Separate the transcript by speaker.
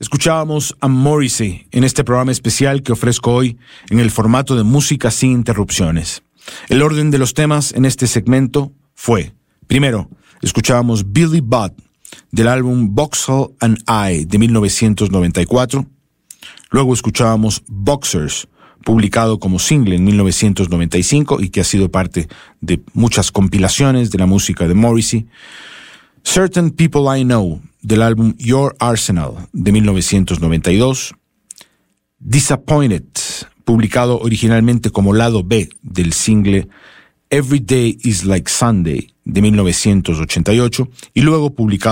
Speaker 1: Escuchábamos a Morrissey en este programa especial que ofrezco hoy en el formato de música sin interrupciones. El orden de los temas en este segmento fue: primero, escuchábamos Billy Budd del álbum Vauxhall and I de 1994. Luego escuchábamos Boxers, publicado como single en 1995 y que ha sido parte de muchas compilaciones de la música de Morrissey. Certain People I Know, del álbum Your Arsenal, de 1992. Disappointed, publicado originalmente como lado B del single Every Day is Like Sunday, de 1988, y luego publicado